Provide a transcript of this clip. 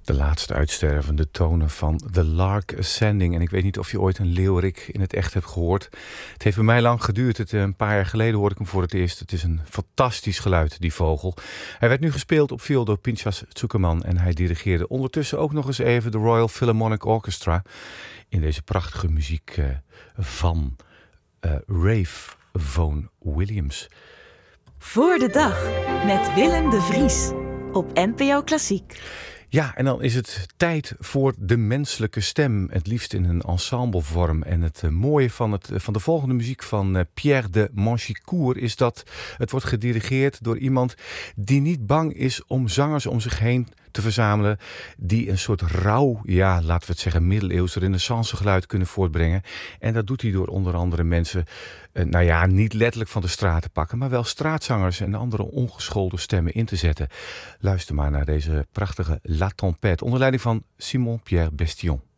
De laatste uitstervende tonen van The Lark Ascending. En ik weet niet of je ooit een leeuwerik in het echt hebt gehoord. Het heeft bij mij lang geduurd. Een paar jaar geleden hoorde ik hem voor het eerst. Het is een fantastisch geluid, die vogel. Hij werd nu gespeeld op viool door Pinchas Zukerman. En hij dirigeerde ondertussen ook nog eens even de Royal Philharmonic Orchestra. In deze prachtige muziek van Ralph Vaughan Williams. Voor de dag met Willem de Vries op NPO Klassiek. Ja, en dan is het tijd voor de menselijke stem. Het liefst in een ensemblevorm. En het mooie van de volgende muziek van Pierre de Manchicourt is dat het wordt gedirigeerd door iemand die niet bang is om zangers om zich heen te verzamelen. Die een soort rauw, ja, laten we het zeggen, middeleeuws renaissance geluid kunnen voortbrengen. En dat doet hij door onder andere mensen, niet letterlijk van de straat te pakken, maar wel straatzangers en andere ongeschoolde stemmen in te zetten. Luister maar naar deze prachtige La Tempête onder leiding van Simon Pierre Bestillon.